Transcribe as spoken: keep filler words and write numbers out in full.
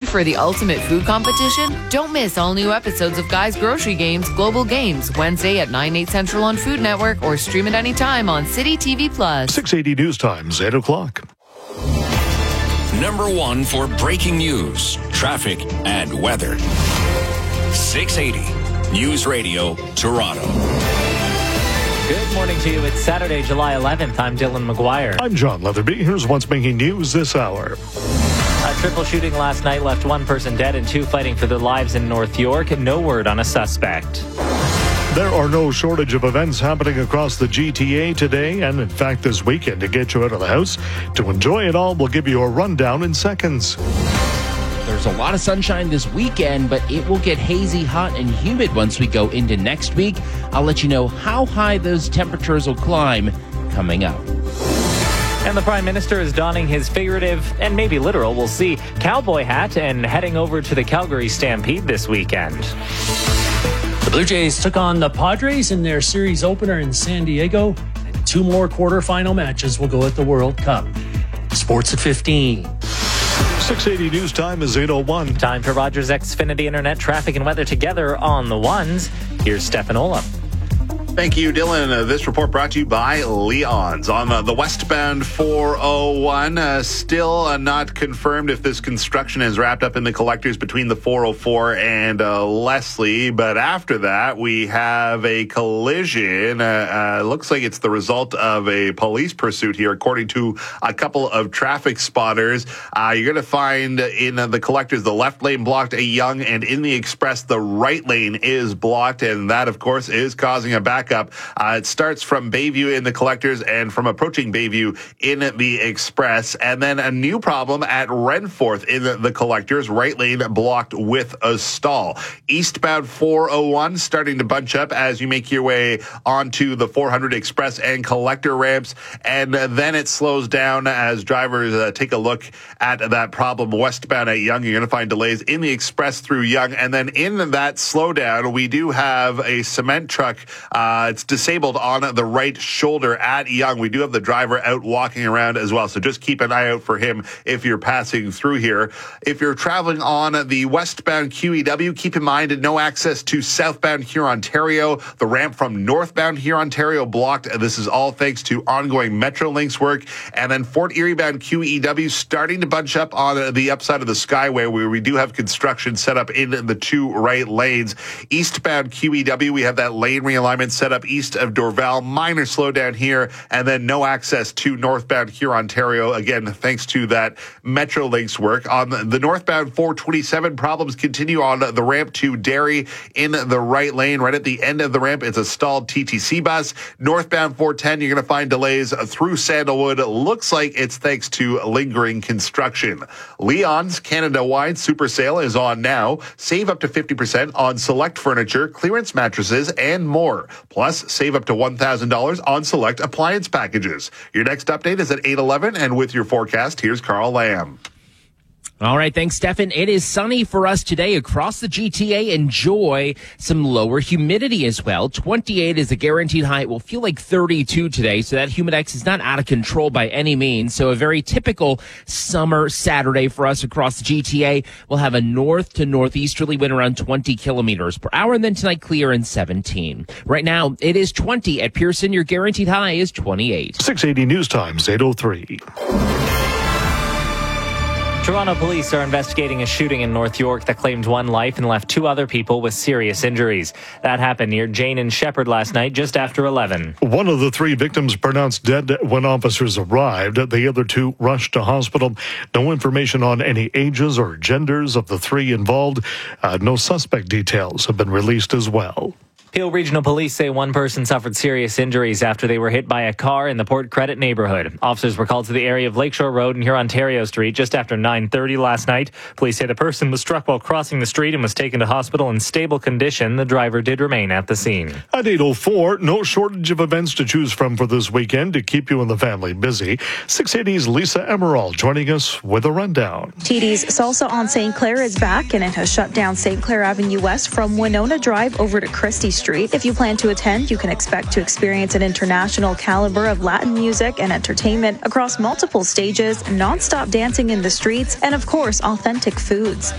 for the ultimate food competition? Don't miss all new episodes of Guy's Grocery Games Global Games, Wednesday at nine, eight central on Food Network, or stream it anytime on City T V Plus. six eighty News Times, eight o'clock. Number one for breaking news, traffic, and weather. six eighty News Radio, Toronto. Good morning to you. It's Saturday, July eleventh. I'm Dylan McGuire. I'm John Leatherby. Here's what's making news this hour. A triple shooting last night left one person dead and two fighting for their lives in North York. No word on a suspect. There are no shortage of events happening across the G T A today and, in fact, this weekend to get you out of the house. To enjoy it all, we'll give you a rundown in seconds. There's a lot of sunshine this weekend, but it will get hazy, hot, and humid once we go into next week. I'll let you know how high those temperatures will climb coming up. And the Prime Minister is donning his figurative, and maybe literal, we'll see, cowboy hat and heading over to the Calgary Stampede this weekend. The Blue Jays took on the Padres in their series opener in San Diego, and two more quarterfinal matches will go at the World Cup. Sports at fifteen. six eighty News Time is eight oh one. Time for Rogers Xfinity Internet traffic and weather together on the ones. Here's Stefan Ola. Thank you, Dylan. Uh, this report brought to you by Leon's. On uh, the westbound four oh one, uh, still uh, not confirmed if this construction is wrapped up in the collectors between the four oh four and uh, Leslie. But after that, we have a collision. Uh, uh, looks like it's the result of a police pursuit here, according to a couple of traffic spotters. Uh, you're going to find in uh, the collectors, the left lane blocked a Yonge, and in the express, the right lane is blocked. And that, of course, is causing a backup. Uh, it starts from Bayview in the collectors and from approaching Bayview in the express. And then a new problem at Renforth in the, the collectors, right lane blocked with a stall. Eastbound four oh one starting to bunch up as you make your way onto the four hundred express and collector ramps. And then it slows down as drivers uh, take a look at that problem westbound at Yonge. You're going to find delays in the express through Yonge. And then in that slowdown, we do have a cement truck. Uh, it's disabled on the right shoulder at Yonge. We do have the driver out walking around as well. So just keep an eye out for him if you're passing through here. If you're traveling on the westbound Q E W, keep in mind no access to southbound Hurontario. The ramp from northbound Hurontario blocked. This is all thanks to ongoing Metrolinx work. And then Fort Erie bound Q E W starting to bunch up on the upside of the Skyway, where we do have construction set up in the two right lanes. Eastbound Q E W, we have that lane realignment set up east of Dorval. Minor slowdown here, and then no access to northbound Hurontario. Again, thanks to that Metrolinx work. On the northbound four twenty-seven, problems continue on the ramp to Derry in the right lane. Right at the end of the ramp, it's a stalled T T C bus. Northbound four ten, you're going to find delays through Sandalwood. Looks like it's thanks to lingering construction. Leon's Canada-wide super sale is on now. Save up to fifty percent on select furniture, clearance mattresses, and more. Plus, save up to one thousand dollars on select appliance packages. Your next update is at eight eleven, and with your forecast, here's Carl Lamb. All right, thanks, Stefan. It is sunny for us today across the G T A. Enjoy some lower humidity as well. twenty-eight is the guaranteed high. It will feel like thirty-two today, so that humidex is not out of control by any means. So a very typical summer Saturday for us across the G T A. We'll have a north to northeasterly wind around twenty kilometers per hour, and then tonight clear in seventeen. Right now, it is twenty at Pearson. Your guaranteed high is twenty-eight. six eighty News Times, eight oh three. Toronto police are investigating a shooting in North York that claimed one life and left two other people with serious injuries. That happened near Jane and Shepherd last night, just after eleven. One of the three victims pronounced dead when officers arrived. The other two rushed to hospital. No information on any ages or genders of the three involved. Uh, no suspect details have been released as well. Peel Regional Police say one person suffered serious injuries after they were hit by a car in the Port Credit neighborhood. Officers were called to the area of Lakeshore Road and Hurontario Street just after nine thirty last night. Police say the person was struck while crossing the street and was taken to hospital in stable condition. The driver did remain at the scene. At eight oh four, no shortage of events to choose from for this weekend to keep you and the family busy. six eighty's Lisa Emerald joining us with a rundown. T D's Salsa on Saint Clair is back, and it has shut down Saint Clair Avenue West from Winona Drive over to Christie Street. If you plan to attend, you can expect to experience an international caliber of Latin music and entertainment across multiple stages, non-stop dancing in the streets, and of course, authentic foods.